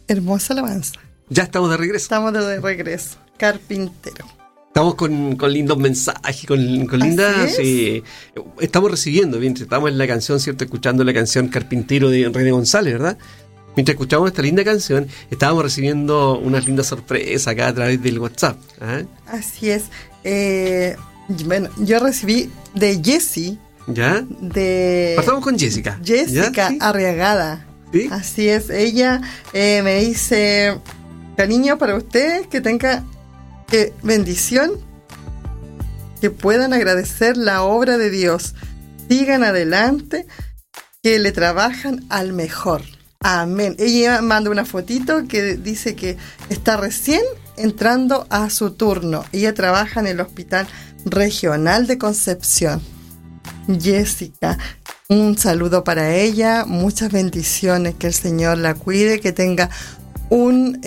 Hermosa alabanza. Ya estamos de regreso. Estamos de regreso. Carpintero. Estamos con lindos mensajes, con lindas... estamos recibiendo, mientras estamos en la canción, ¿cierto? Escuchando la canción Carpintero de René González, ¿verdad? Mientras escuchamos esta linda canción, estábamos recibiendo unas lindas sorpresas acá a través del WhatsApp. ¿Ah? Así es. Bueno, yo recibí de Jessie. ¿Ya? Partamos con Jessica. Jessica, ¿sí? Arriagada. ¿Sí? Así es. Ella me dice, cariño para ustedes, que tenga bendición, que puedan agradecer la obra de Dios. Sigan adelante, que le trabajan al mejor. Amén. Ella manda una fotito que dice que está recién entrando a su turno. Ella trabaja en el Hospital Regional de Concepción. Jessica, un saludo para ella, muchas bendiciones, que el Señor la cuide, que tenga un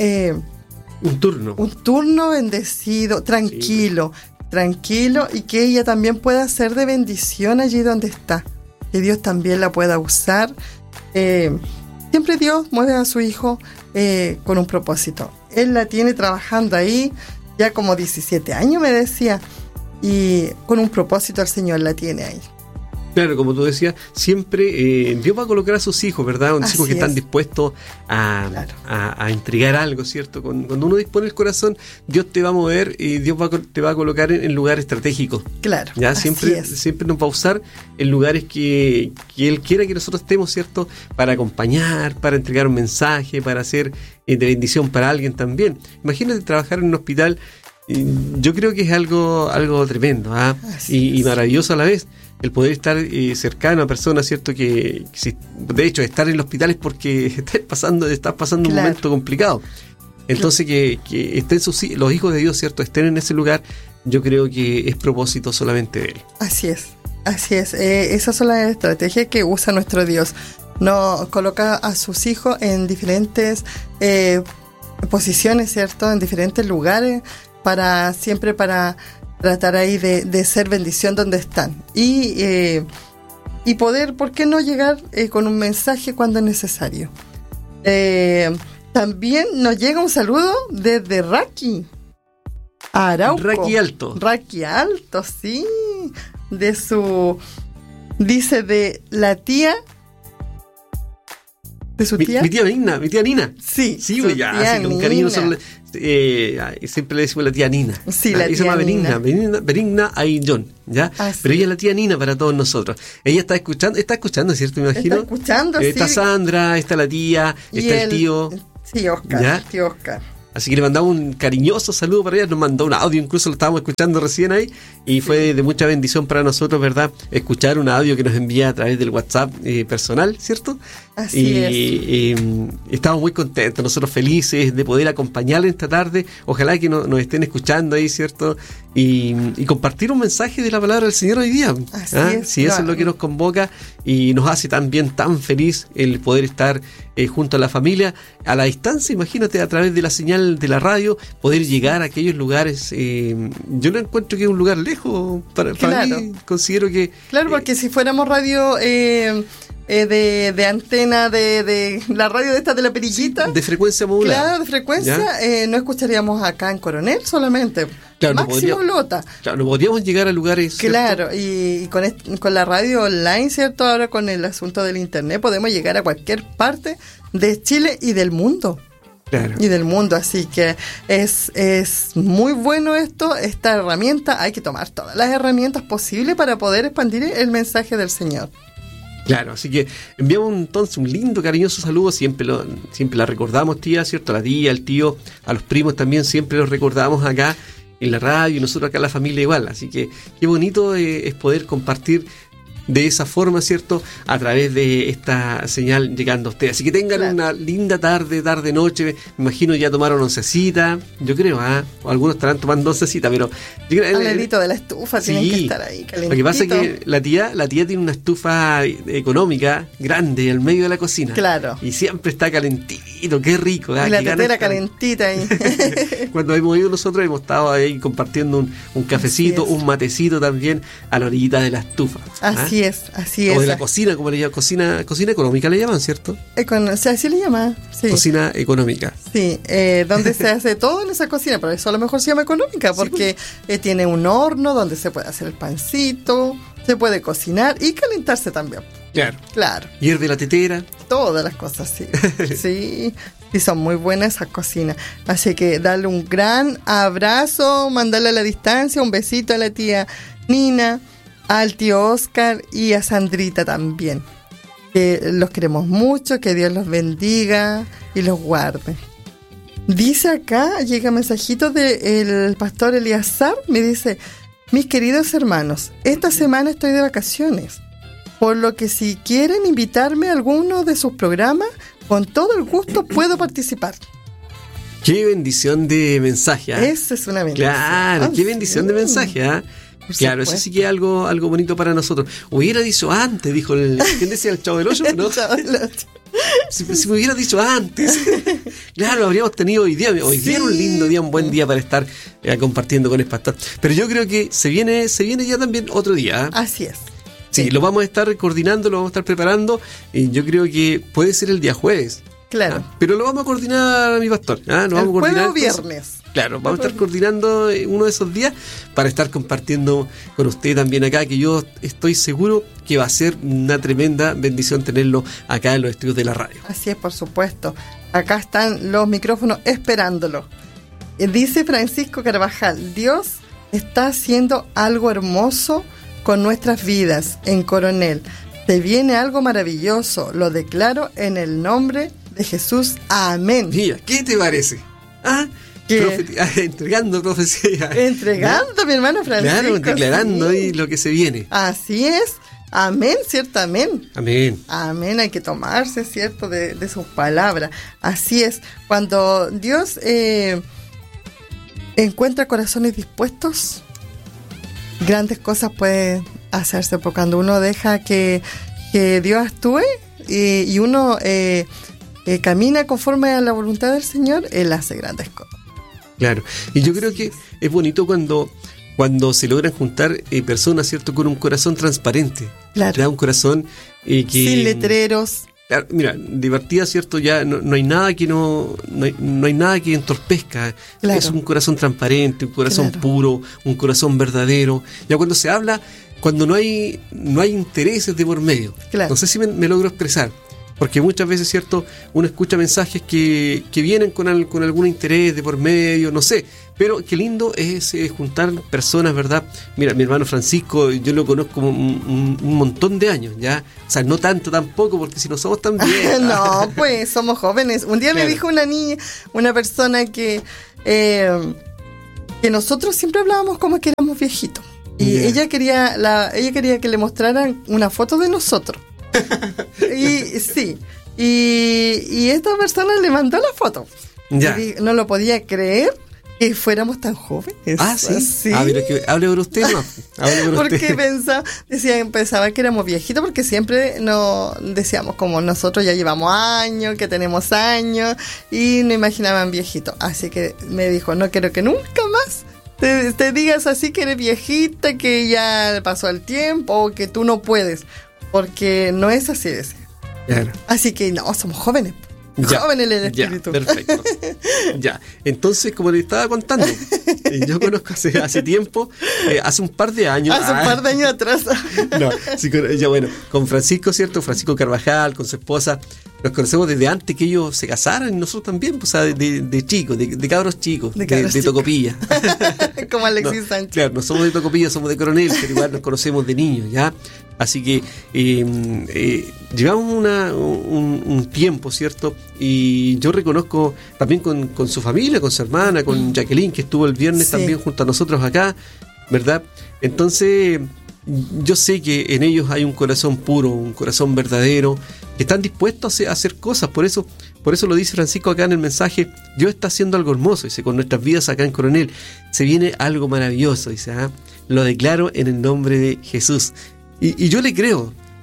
turno bendecido, tranquilo, y que ella también pueda ser de bendición allí donde está, que Dios también la pueda usar. Siempre Dios mueve a su hijo con un propósito. Él la tiene trabajando ahí ya como 17 años, me decía, y con un propósito el Señor la tiene ahí. Claro, como tú decías, siempre Dios va a colocar a sus hijos, ¿verdad? Unos hijos que están dispuestos a entregar algo, ¿cierto? Cuando uno dispone el corazón, Dios te va a mover y Dios te va a colocar en lugares estratégicos. Claro. ¿Ya? Siempre nos va a usar en lugares que Él quiera que nosotros estemos, ¿cierto? Para acompañar, para entregar un mensaje, para ser de bendición para alguien también. Imagínate trabajar en un hospital. Yo creo que es algo tremendo, ¿ah? Y maravilloso a la vez. El poder estar cercano a personas, ¿cierto? Que de hecho, estar en el hospital es porque estás pasando un momento complicado. Entonces, que estén los hijos de Dios, ¿cierto? Estén en ese lugar, yo creo que es propósito solamente de Él. Así es. Esas son las estrategias que usa nuestro Dios. No coloca a sus hijos en diferentes posiciones, ¿cierto? En diferentes lugares, para tratar ahí de ser bendición donde están. Y poder, ¿por qué no llegar con un mensaje cuando es necesario? También nos llega un saludo desde Raqui, Arauco. Raqui Alto, sí. Dice de la tía. ¿De su tía? Mi tía Nina. Sí, ya, así con cariño siempre le decimos la tía Nina. Sí, la tía se llama Nina. Benigna Ayllón, ¿ya? Pero ella es la tía Nina para todos nosotros. Ella está escuchando, ¿cierto? Me imagino. Está escuchando, Está Sandra, está la tía, está el tío. Sí, Oscar, ¿ya? Tío Oscar. Así que le mandamos un cariñoso saludo para ella. Nos mandó un audio, incluso lo estábamos escuchando recién ahí. Y fue de mucha bendición para nosotros, ¿verdad? Escuchar un audio que nos envía a través del WhatsApp personal, ¿cierto? Así es. Estamos muy contentos, nosotros felices de poder acompañarle esta tarde. Ojalá que nos estén escuchando ahí, ¿cierto? Y compartir un mensaje de la palabra del Señor hoy día. Así es. Si eso es lo que nos convoca y nos hace también tan feliz el poder estar junto a la familia a la distancia. Imagínate, a través de la señal de la radio, poder llegar a aquellos lugares. Yo no encuentro que es un lugar lejos para mí. Considero que... Claro, porque si fuéramos radio... de antena de la radio de esta de la perillita, de frecuencia modulada. Claro, de frecuencia, no escucharíamos acá en Coronel solamente. Claro, máximo Lota. Claro, no podríamos llegar a lugares. Claro, y con la radio online, ¿cierto? Ahora con el asunto del internet podemos llegar a cualquier parte de Chile y del mundo. Claro. Y del mundo, así que es muy bueno esta herramienta. Hay que tomar todas las herramientas posibles para poder expandir el mensaje del Señor. Claro, así que enviamos entonces un lindo, cariñoso saludo. Siempre la recordamos, tía, ¿cierto? A la tía, al tío, a los primos también, siempre los recordamos acá en la radio, y nosotros acá en la familia igual. Así que qué bonito es poder compartir de esa forma, ¿cierto? A través de esta señal llegando a ustedes. Así que tengan una linda tarde, noche. Me imagino ya tomaron oncecita, yo creo, o algunos estarán tomando oncecita, pero al ladito de la estufa tienen que estar ahí calentito. Lo que pasa es que la tía tiene una estufa económica grande al medio de la cocina. Claro. Y siempre está calentita. cafecito, qué rico. Y la tetera calentita ahí. Cuando hemos ido nosotros, hemos estado ahí compartiendo un cafecito, un matecito también a la orillita de la estufa. Así es. O de la cocina, como le llaman, cocina económica le llaman, ¿cierto? O sea, así le llaman, sí. Cocina económica. Sí, donde se hace todo en esa cocina, pero eso a lo mejor se llama económica, porque tiene un horno donde se puede hacer el pancito, se puede cocinar y calentarse también. Claro. Hierve la tetera. Todas las cosas, sí. Sí, y son muy buenas esas cocinas. Así que darle un gran abrazo, mandarle a la distancia un besito a la tía Nina, al tío Oscar y a Sandrita también. Que los queremos mucho, que Dios los bendiga y los guarde. Dice acá, llega mensajito del pastor Eliazar, me dice: mis queridos hermanos, esta semana estoy de vacaciones, por lo que si quieren invitarme a alguno de sus programas, con todo el gusto puedo participar. Qué bendición de mensaje, ¿eh? Esa es una bendición. Claro, qué bendición de mensaje, ¿eh? Claro, eso sí que es algo bonito para nosotros. Hubiera dicho antes, dijo ¿quién decía? ¿El Chavo del Ocho? ¿No? Si me hubiera dicho antes, claro, habríamos tenido hoy día era un lindo día, un buen día para estar compartiendo con el pastor. Pero yo creo que se viene ya también otro día, ¿eh? Así es. Sí, lo vamos a estar coordinando, lo vamos a estar preparando, y yo creo que puede ser el día jueves. Claro. Pero lo vamos a coordinar, mi pastor. Lo vamos a coordinar jueves o viernes. Claro, vamos a estar coordinando uno de esos días para estar compartiendo con usted también acá, que yo estoy seguro que va a ser una tremenda bendición tenerlo acá en los estudios de la radio. Así es, por supuesto. Acá están los micrófonos esperándolo. Dice Francisco Carvajal: Dios está haciendo algo hermoso con nuestras vidas en Coronel. Se viene algo maravilloso, lo declaro en el nombre de Jesús. Amén. Mira, ¿qué te parece? Entregando profecía. Entregando, mi hermano Francisco. Claro, declarando ahí lo que se viene. Así es. Amén, cierto, amén. Amén. Amén, hay que tomarse, cierto, de sus palabras. Así es. Cuando Dios encuentra corazones dispuestos, grandes cosas pueden hacerse, porque cuando uno deja que Dios actúe y uno camina conforme a la voluntad del Señor, Él hace grandes cosas. Claro, y yo creo que es bonito cuando se logran juntar personas, ¿cierto?, con un corazón transparente. Claro. Un corazón que... sin letreros. Claro, mira, de partida, ¿cierto?, ya no hay nada que no hay nada que entorpezca. Claro. Es un corazón transparente, un corazón puro, un corazón verdadero. Ya cuando se habla, cuando no hay intereses de por medio. Claro. No sé si me logro expresar. Porque muchas veces, ¿cierto?, uno escucha mensajes que vienen con algún interés de por medio, no sé. Pero qué lindo es juntar personas, ¿verdad? Mira, mi hermano Francisco, yo lo conozco un montón de años, ¿ya? O sea, no tanto tampoco, porque si no somos tan viejos. No, pues somos jóvenes. Un día me dijo una persona que nosotros siempre hablábamos como que éramos viejitos. Y ella quería que le mostraran una foto de nosotros. Y sí, y esta persona le mandó la foto. Y no lo podía creer que fuéramos tan jóvenes. Sí. Pero es que hable por usted, ¿no? Porque pensaba que éramos viejitos, porque siempre nos decíamos como nosotros ya llevamos años, que tenemos años, y no imaginaban viejitos. Así que me dijo: no quiero que nunca más te digas así que eres viejita, que ya pasó el tiempo, o que tú no puedes. Porque no es así, decía. Claro. Así que no, somos jóvenes. Jóvenes en el espíritu. Perfecto. Entonces, como le estaba contando, yo conozco hace tiempo, hace un par de años. Hace un par de años atrás. Con Francisco, ¿cierto? Francisco Carvajal, con su esposa, nos conocemos desde antes que ellos se casaran, y nosotros también, pues, de chicos, de cabros chicos, de Tocopilla. Como Alexis Sánchez. Claro, no somos de Tocopilla, somos de Coronel, pero igual nos conocemos de niños, ¿ya? Así que llevamos un tiempo, ¿cierto? Y yo reconozco también con su familia, con su hermana, con Jacqueline, que estuvo el viernes también junto a nosotros acá, ¿verdad? Entonces, yo sé que en ellos hay un corazón puro, un corazón verdadero, que están dispuestos a hacer cosas. Por eso lo dice Francisco acá en el mensaje: Dios está haciendo algo hermoso, dice, con nuestras vidas acá en Coronel. Se viene algo maravilloso, dice, lo declaro en el nombre de Jesús. Y yo le creo,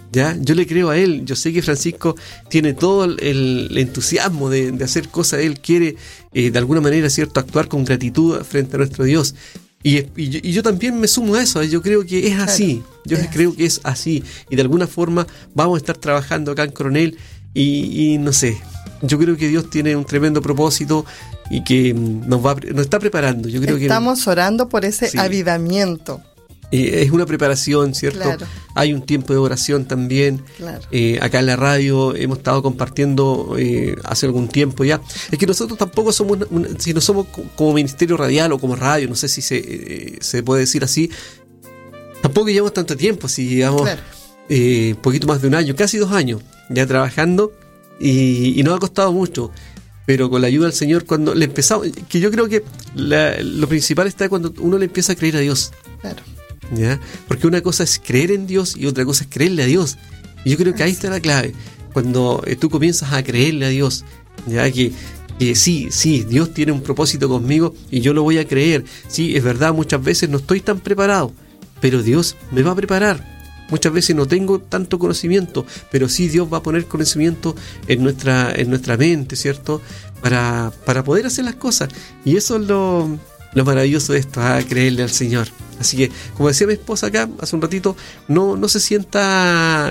¿Ya? Yo le creo a él. Yo sé que Francisco tiene todo el entusiasmo de hacer cosas. Él quiere, de alguna manera, ¿cierto?, actuar con gratitud frente a nuestro Dios. Y yo también me sumo a eso. Yo creo que es así. Yo creo que es así. Y de alguna forma vamos a estar trabajando acá en Coronel. Y no sé, yo creo que Dios tiene un tremendo propósito y que nos está preparando. Yo creo Estamos orando por ese avivamiento. Es una preparación, ¿cierto? Claro. Hay un tiempo de oración también. Claro. Acá en la radio hemos estado compartiendo hace algún tiempo ya. Es que nosotros tampoco somos, si no somos como ministerio radial o como radio, no sé si se puede decir así, tampoco llevamos tanto tiempo, si llevamos poquito más de un año, casi 2 años ya trabajando y nos ha costado mucho. Pero con la ayuda del Señor, cuando le empezamos, que yo creo que lo principal está cuando uno le empieza a creer a Dios. Claro. ¿Ya? Porque una cosa es creer en Dios y otra cosa es creerle a Dios. Y yo creo que ahí está la clave. Cuando tú comienzas a creerle a Dios, ¿ya? Que sí, Dios tiene un propósito conmigo y yo lo voy a creer. Sí, es verdad, muchas veces no estoy tan preparado, pero Dios me va a preparar. Muchas veces no tengo tanto conocimiento, pero sí Dios va a poner conocimiento en nuestra mente, ¿cierto? Para poder hacer las cosas. Y eso es lo maravilloso de esto, creerle al Señor. Así que, como decía mi esposa acá hace un ratito, no se sienta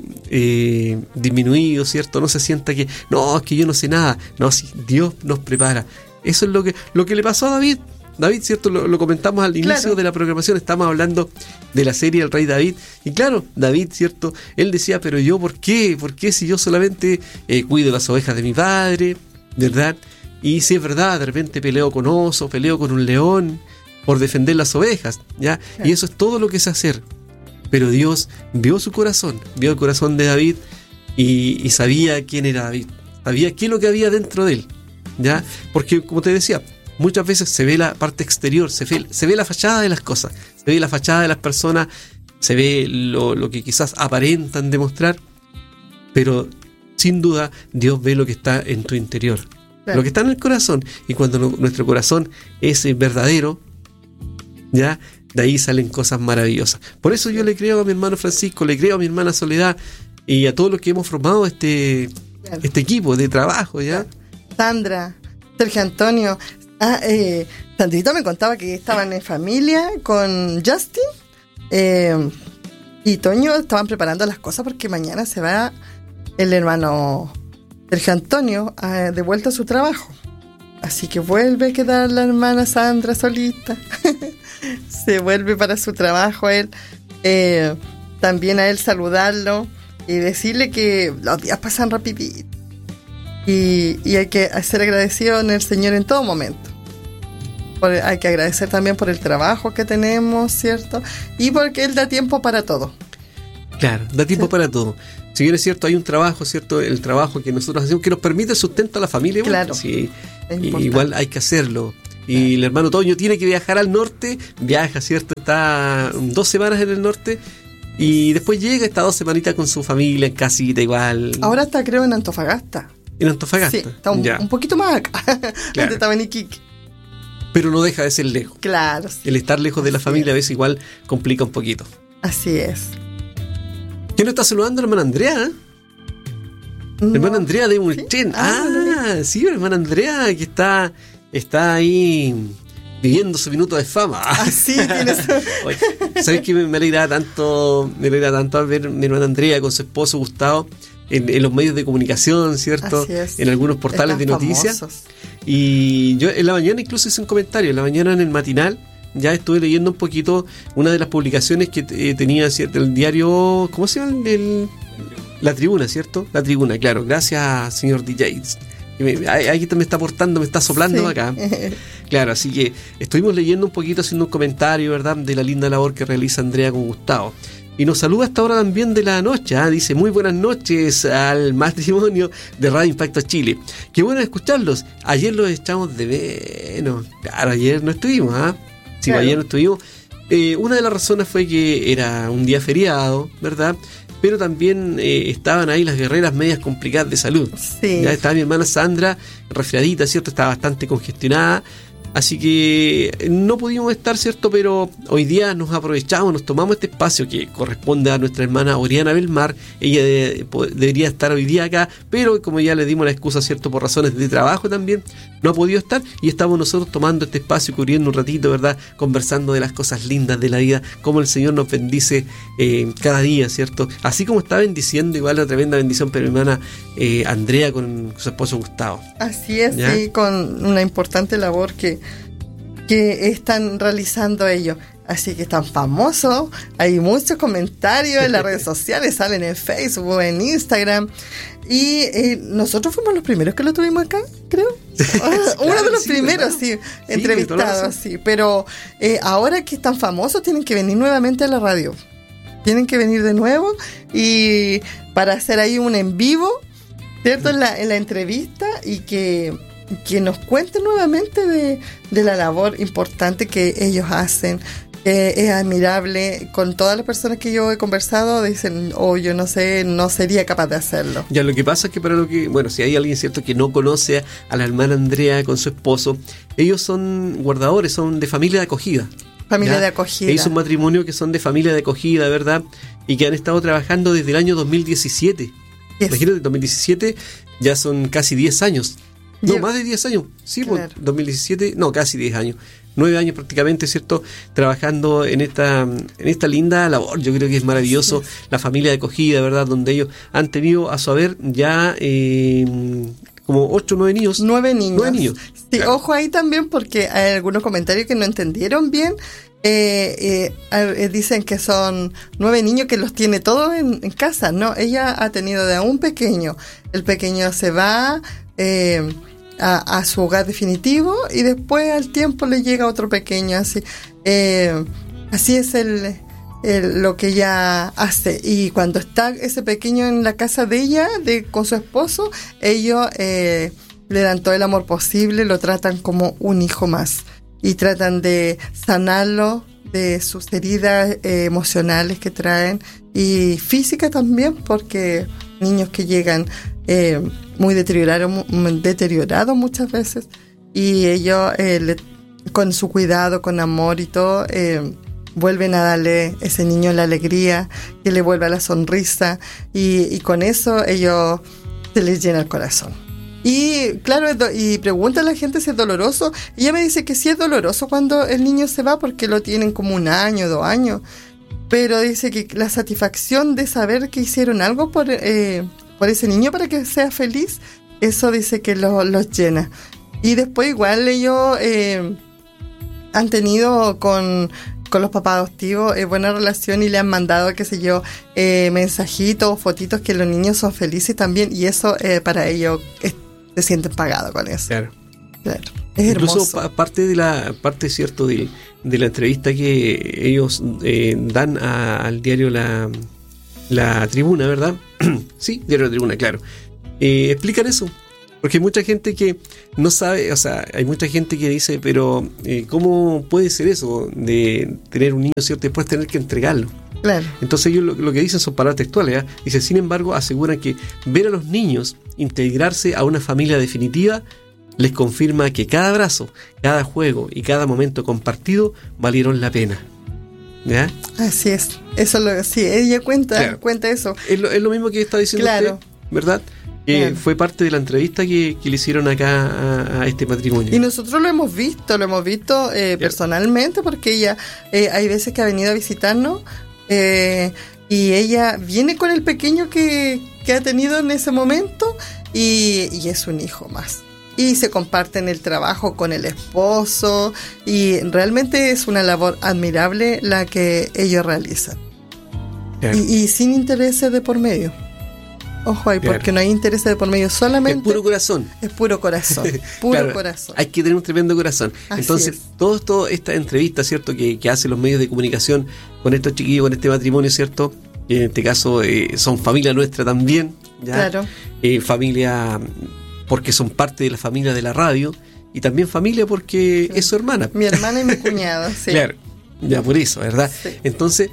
disminuido, ¿cierto? No se sienta que, no, es que yo no sé nada. No, si Dios nos prepara. Eso es lo que le pasó a David. David, ¿cierto? Lo comentamos al inicio de la programación, estamos hablando de la serie El Rey David. Y claro, David, ¿cierto? Él decía, pero yo, ¿por qué? ¿Por qué si yo solamente cuido las ovejas de mi padre? ¿Verdad? Y si es verdad, de repente peleo con oso, peleo con un león por defender las ovejas, ¿ya? Y eso es todo lo que sé hacer. Pero Dios vio su corazón, vio el corazón de David y sabía quién era David, sabía qué es lo que había dentro de él, ¿ya? Porque, como te decía, muchas veces se ve la parte exterior, se ve la fachada de las cosas, se ve la fachada de las personas, se ve lo que quizás aparentan demostrar, pero sin duda Dios ve lo que está en tu interior, lo que está en el corazón. Y cuando nuestro corazón es verdadero, ya, de ahí salen cosas maravillosas. Por eso yo le creo a mi hermano Francisco, le creo a mi hermana Soledad y a todos los que hemos formado este equipo de trabajo, ¿ya? Sandra, Sergio Antonio. Sandrita me contaba que estaban en familia con Justin y Toño, estaban preparando las cosas porque mañana se va el hermano Sergio Antonio de vuelta a su trabajo. Así que vuelve a quedar la hermana Sandra solita. Se vuelve para su trabajo a él. También a él saludarlo y decirle que los días pasan rapidito. Y hay que ser agradecido en el Señor en todo momento. Hay que agradecer también por el trabajo que tenemos, ¿cierto? Y porque Él da tiempo para todo. Claro, da tiempo para todo. Si bien es cierto, hay un trabajo, ¿cierto? El trabajo que nosotros hacemos que nos permite el sustento a la familia. Claro. Sí, igual hay que hacerlo. Y el hermano Toño tiene que viajar al norte, viaja, ¿cierto? Está 2 semanas en el norte y después llega, está 2 semanitas con su familia en casita igual. Ahora está, creo, en Antofagasta. En Antofagasta. Sí, está un poquito más acá. Claro. Antes estaba en Iquique. Pero no deja de ser lejos. Claro. Sí. El estar lejos de la familia a veces igual complica un poquito. Así es. ¿Quién nos está saludando? La hermana Andrea. No. Hermana Andrea de Mulchen. ¿Sí? Sí, la hermana Andrea que está ahí viviendo su minuto de fama. Sí, tienes. Oye, ¿sabes qué? Me alegra tanto al ver a mi hermana Andrea con su esposo Gustavo en los medios de comunicación, ¿cierto? Así es. En algunos portales de noticias. Famosos. Y yo en la mañana incluso hice un comentario, en la mañana en el matinal ya estuve leyendo un poquito una de las publicaciones que tenía, ¿cierto? El diario, ¿cómo se llama? La Tribuna, ¿cierto? La Tribuna, claro. Gracias, señor DJs. Aquí me está aportando, me está soplando acá. Claro, así que estuvimos leyendo un poquito, haciendo un comentario, ¿verdad? De la linda labor que realiza Andrea con Gustavo. Y nos saluda a esta hora también de la noche, dice, muy buenas noches al matrimonio de Radio Impacto Chile. Qué bueno escucharlos. Ayer los echamos de menos. Claro, ayer no estuvimos, Sí, claro. Ayer no estuvimos. Una de las razones fue que era un día feriado, ¿verdad? Pero también estaban ahí las guerreras medias complicadas de salud. Sí. Ya estaba mi hermana Sandra resfriadita, ¿cierto? Estaba bastante congestionada. Así que no pudimos estar, ¿cierto? Pero hoy día nos aprovechamos, nos tomamos este espacio que corresponde a nuestra hermana Oriana Belmar. Ella debería estar hoy día acá, pero como ya le dimos la excusa, ¿cierto? Por razones de trabajo también, no ha podido estar y estamos nosotros tomando este espacio, cubriendo un ratito, ¿verdad? Conversando de las cosas lindas de la vida, cómo el Señor nos bendice cada día, ¿cierto? Así como está bendiciendo, igual la tremenda bendición, pero mi hermana Andrea con su esposo Gustavo. Así es, ¿Ya? sí, con una importante labor que están realizando ellos. Así que están famosos, hay muchos comentarios en las redes sociales, salen en Facebook, en Instagram. Y nosotros fuimos los primeros que lo tuvimos acá, creo. Uno de los primeros, sí, entrevistados, sí. Pero ahora que están famosos, tienen que venir nuevamente a la radio. Tienen que venir de nuevo y para hacer ahí un en vivo, ¿cierto? En la entrevista y que nos cuenten nuevamente de la labor importante que ellos hacen. Es admirable. Con todas las personas que yo he conversado dicen, yo no sé, no sería capaz de hacerlo. Ya, lo que pasa es que si hay alguien, ¿cierto?, que no conoce a la hermana Andrea con su esposo, ellos son guardadores, son de familia de acogida. Familia ¿ya? de acogida. Es un matrimonio que son de familia de acogida, ¿verdad? Y que han estado trabajando desde el año 2017. Yes. Imagínate, 2017 ya son casi 10 años. No, más de 10 años. Sí, claro. 2017, no, casi 10 años. 9 años prácticamente, ¿cierto? Trabajando en esta linda labor. Yo creo que es maravilloso. Sí. La familia de acogida, ¿verdad? Donde ellos han tenido a su haber ya como 8 o 9 niños. 9 niños. 9 niños. Sí, claro. Ojo ahí también porque hay algunos comentarios que no entendieron bien. Dicen que son 9 niños que los tiene todos en casa. No, ella ha tenido de a un pequeño. El pequeño se va a su hogar definitivo y después al tiempo le llega otro pequeño. Así es lo que ella hace. Y cuando está ese pequeño en la casa de ella, con su esposo, ellos le dan todo el amor posible, lo tratan como un hijo más y tratan de sanarlo de sus heridas emocionales que traen y físicas también, porque niños que llegan muy deteriorados muchas veces y ellos con su cuidado, con amor y todo, vuelven a darle a ese niño la alegría, que le vuelva la sonrisa y con eso ellos se les llena el corazón. Y claro, y pregunta a la gente si es doloroso. Ella me dice que sí es doloroso cuando el niño se va porque lo tienen como 1 año, 2 años, pero dice que la satisfacción de saber que hicieron algo por ese niño para que sea feliz, eso dice que los llena. Y después igual ellos han tenido con los papás adoptivos buena relación y le han mandado, qué sé yo, mensajitos, fotitos que los niños son felices también, y eso para ellos se sienten pagados con eso. Claro. Es hermoso. Incluso parte cierto de la entrevista que ellos dan al diario La Tribuna, ¿verdad? Sí, diario La Tribuna, claro. Explican eso. Porque hay mucha gente que no sabe, o sea, hay mucha gente que dice, pero ¿cómo puede ser eso de tener un niño, ¿cierto? Después tener que entregarlo. Claro. Entonces ellos lo que dicen son palabras textuales, ¿eh? Dice, sin embargo, aseguran que ver a los niños integrarse a una familia definitiva les confirma que cada abrazo, cada juego y cada momento compartido valieron la pena. ¿Ya? Así es. Eso sí, ella cuenta eso. Es lo mismo que está diciendo usted, ¿verdad? Que fue parte de la entrevista que le hicieron acá a este matrimonio. Y nosotros lo hemos visto personalmente, porque ella hay veces que ha venido a visitarnos y ella viene con el pequeño que ha tenido en ese momento y es un hijo más. Y se comparten el trabajo con el esposo y realmente es una labor admirable la que ellos realizan. Y sin intereses de por medio. Ojo ahí, porque no hay intereses de por medio, solamente... Es puro corazón. Es puro corazón, puro corazón. Hay que tener un tremendo corazón. Así Entonces, es. todo esta entrevista, ¿cierto?, que hacen los medios de comunicación con estos chiquillos, con este matrimonio, ¿cierto?, que en este caso son familia nuestra también, ¿ya? Claro. Familia porque son parte de la familia de la radio, y también familia porque es su hermana. Mi hermana y mi cuñado, sí. Claro, ya por eso, ¿verdad? Sí. Entonces,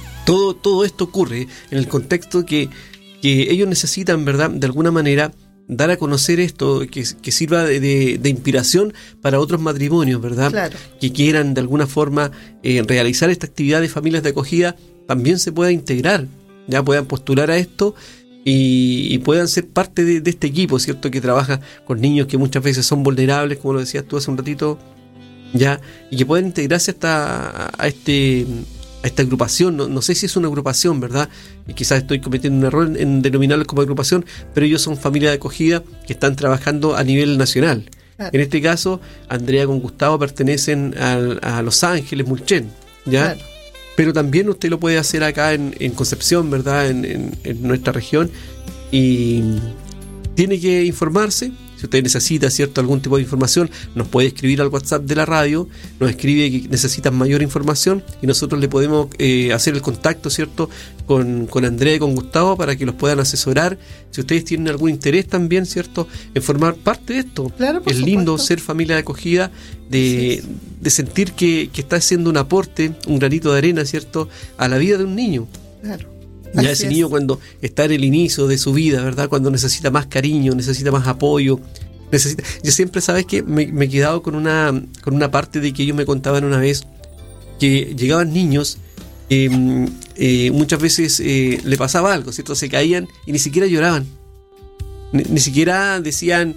todo esto ocurre en el contexto que ellos necesitan, ¿verdad?, de alguna manera dar a conocer esto, que sirva de inspiración para otros matrimonios, ¿verdad? Claro. Que quieran de alguna forma realizar esta actividad de familias de acogida, también se pueda integrar, ya puedan postular a esto y puedan ser parte de este equipo, ¿cierto? Que trabaja con niños que muchas veces son vulnerables, como lo decías tú hace un ratito, ya, y que puedan integrarse a esta agrupación. No sé si es una agrupación, ¿verdad? Y quizás estoy cometiendo un error en denominarlos como agrupación, pero ellos son familias de acogida que están trabajando a nivel nacional. Claro. En este caso, Andrea con Gustavo pertenecen a Los Ángeles, Mulchen, ¿ya? Claro. Pero también usted lo puede hacer acá en Concepción, ¿verdad? En nuestra región. Y tiene que informarse. Si usted necesita, ¿cierto?, algún tipo de información, nos puede escribir al WhatsApp de la radio, nos escribe que necesitan mayor información y nosotros le podemos hacer el contacto, ¿cierto?, con Andrea y con Gustavo para que los puedan asesorar. Si ustedes tienen algún interés también, ¿cierto?, en formar parte de esto. Claro, es lindo ser familia de acogida, de sentir que está haciendo un aporte, un granito de arena, ¿cierto?, a la vida de un niño. Claro. Ya ese niño cuando está en el inicio de su vida, ¿verdad? Cuando necesita más cariño, necesita más apoyo, yo siempre, ¿sabes qué? Me he quedado con una parte de que ellos me contaban una vez que llegaban niños, muchas veces le pasaba algo, ¿cierto? Se caían y ni siquiera lloraban, ni siquiera decían,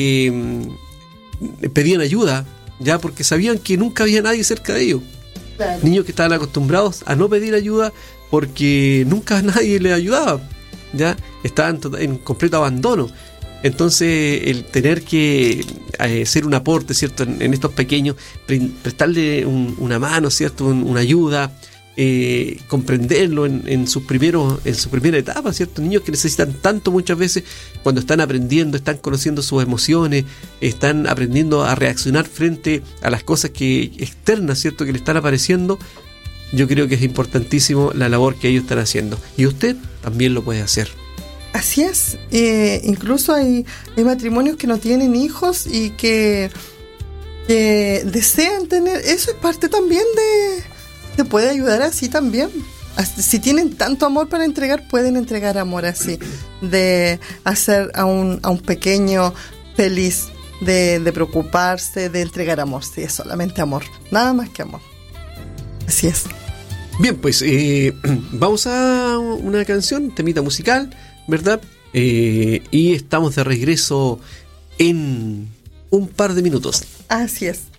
pedían ayuda, ya, porque sabían que nunca había nadie cerca de ellos. Claro. Niños que estaban acostumbrados a no pedir ayuda porque nunca nadie les ayudaba, ya estaban en completo abandono. Entonces el tener que hacer un aporte, ¿cierto?, en estos pequeños, prestarle una mano, ¿cierto?, una ayuda, comprenderlo en su primera etapa, ¿cierto? Niños que necesitan tanto muchas veces cuando están aprendiendo, están conociendo sus emociones, están aprendiendo a reaccionar frente a las cosas externas, ¿cierto?, que le están apareciendo. Yo creo que es importantísimo la labor que ellos están haciendo. Y usted también lo puede hacer. Así es. Incluso hay matrimonios que no tienen hijos y que desean tener. Eso es parte también te puede ayudar así también. Si tienen tanto amor para entregar, pueden entregar amor así. De hacer a un pequeño feliz, de preocuparse, de entregar amor. Sí, es solamente amor. Nada más que amor. Así es. Bien, pues vamos a una canción, temita musical, ¿verdad? Y estamos de regreso en un par de minutos. Así es.